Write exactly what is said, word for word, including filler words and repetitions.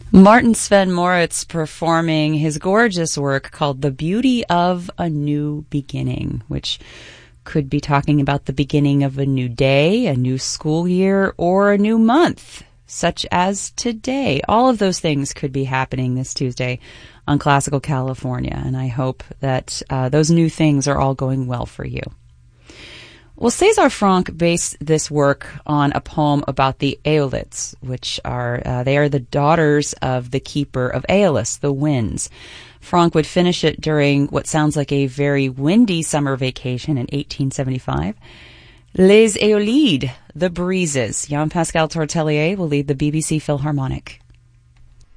Martin Sven Moritz performing his gorgeous work called The Beauty of a New Beginning, which could be talking about the beginning of a new day, a new school year, or a new month, such as today. All of those things could be happening this Tuesday on Classical California, and I hope that uh, those new things are all going well for you. Well, César Franck based this work on a poem about the Aeolids, which are, uh, they are the daughters of the keeper of Aeolus, the winds. Franck would finish it during what sounds like a very windy summer vacation in eighteen seventy-five. Les Aeolides, the breezes. Jean-Pascal Tortelier will lead the B B C Philharmonic.